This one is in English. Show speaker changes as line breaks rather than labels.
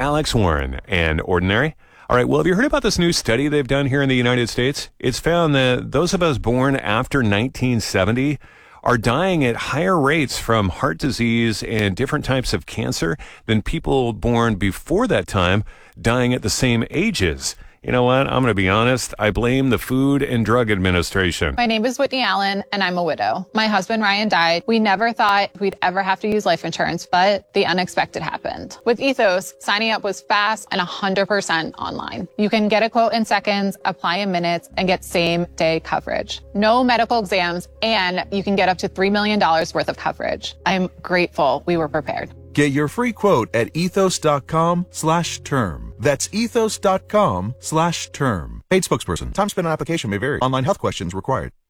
Alex Warren and Ordinary. All right, well, have you heard about this new study they've done here in the United States? It's found that those of us born after 1970 are dying at higher rates from heart disease and different types of cancer than people born before that time, dying at the same ages. You know what? I'm going to be honest. I blame the Food and Drug Administration.
My name is Whitney Allen, and I'm a widow. My husband, Ryan, died. We never thought we'd ever have to use life insurance, but the unexpected happened. With Ethos, signing up was fast and 100% online. You can get a quote in seconds, apply in minutes, and get same-day coverage. No medical exams, and you can get up to $3 million worth of coverage. I'm grateful we were prepared.
Get your free quote at ethos.com/term. That's ethos.com/term. Paid spokesperson. Time spent on application may vary. Online health questions required.